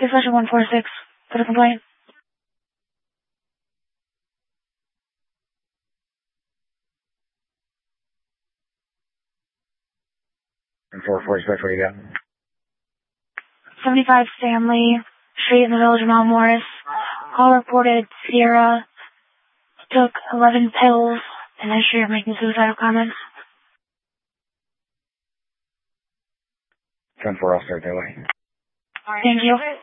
Discussion 146 for the complaint. 446, what do you got? 75 Stanley Street in the village of Mount Morris. Call reported Sierra took 11 pills in the history of making suicidal comments. 10-4, I'll start that way. Thank you.